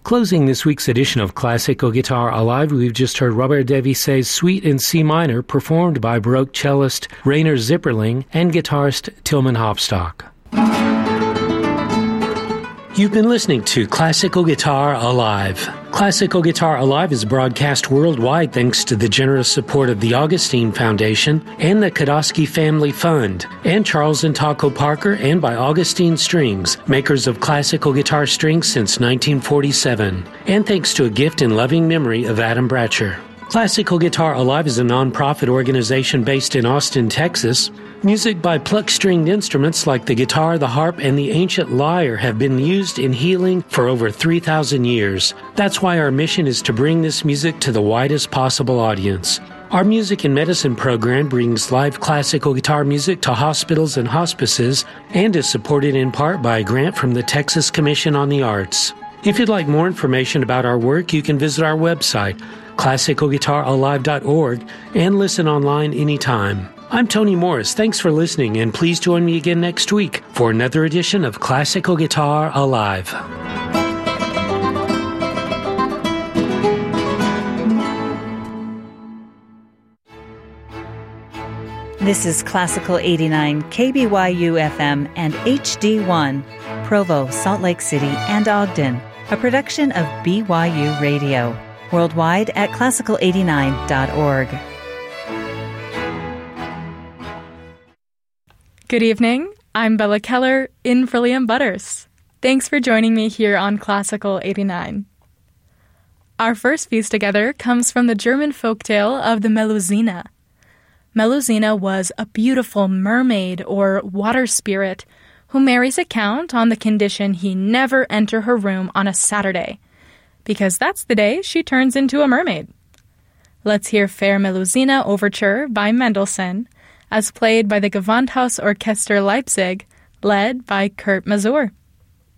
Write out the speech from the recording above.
Closing this week's edition of Classical Guitar Alive, we've just heard Robert Devisse's Suite in C minor, performed by Baroque cellist Rainer Zipperling and guitarist Tilman Hopstock. You've been listening to Classical Guitar Alive. Classical Guitar Alive is broadcast worldwide thanks to the generous support of the Augustine Foundation and the Kodosky Family Fund, and Charles and Taco Parker, and by Augustine Strings, makers of classical guitar strings since 1947, and thanks to a gift in loving memory of Adam Bratcher. Classical Guitar Alive is a non-profit organization based in Austin, Texas. Music by pluck-stringed instruments like the guitar, the harp, and the ancient lyre have been used in healing for over 3,000 years. That's why our mission is to bring this music to the widest possible audience. Our Music and Medicine program brings live classical guitar music to hospitals and hospices and is supported in part by a grant from the Texas Commission on the Arts. If you'd like more information about our work, you can visit our website, classicalguitaralive.org, and listen online anytime. I'm Tony Morris. Thanks for listening, and please join me again next week for another edition of Classical Guitar Alive. This is Classical 89, KBYU FM and HD1, Provo, Salt Lake City, and Ogden, a production of BYU Radio. Worldwide at classical89.org. Good evening. I'm Bella Keller, in for Liam Butters. Thanks for joining me here on Classical 89. Our first piece together comes from the German folktale of the Melusine. Melusine was a beautiful mermaid or water spirit who marries a count on the condition he never enter her room on a Saturday, because that's the day she turns into a mermaid. Let's hear Fair Melusine Overture by Mendelssohn, as played by the Gewandhaus Orchester Leipzig, led by Kurt Masur.